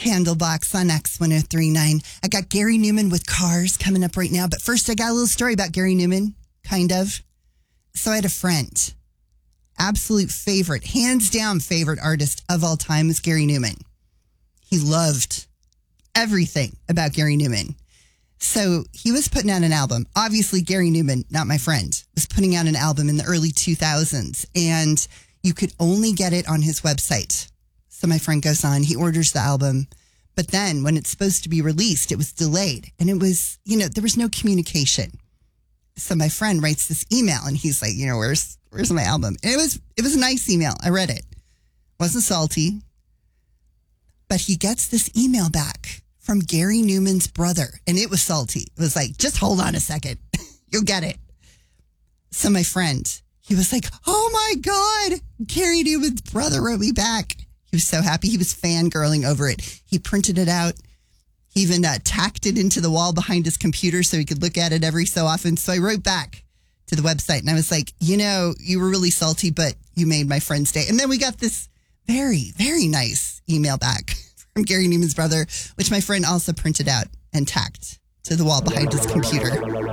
Candlebox on X1039. I got Gary Newman with Cars coming up right now. But first, I got a little story about Gary Newman, kind of. So I had a friend, absolute favorite, hands down favorite artist of all time is Gary Newman. He loved everything about Gary Newman. So he was putting out an album. Obviously, Gary Newman, not my friend, was putting out an album in the early 2000s. And you could only get it on his website. So my friend goes on, he orders the album. But then when it's supposed to be released, it was delayed. And it was, there was no communication. So my friend writes this email and he's like, where's my album? And it was a nice email. I read it. Wasn't salty. But he gets this email back from Gary Newman's brother. And it was salty. It was like, just hold on a second. You'll get it. So my friend, he was like, oh my God, Gary Newman's brother wrote me back. He was so happy. He was fangirling over it. He printed it out. He even tacked it into the wall behind his computer so he could look at it every so often. So I wrote back to the website and I was like, you were really salty, but you made my friend's day. And then we got this very, very nice email back from Gary Newman's brother, which my friend also printed out and tacked to the wall behind his computer.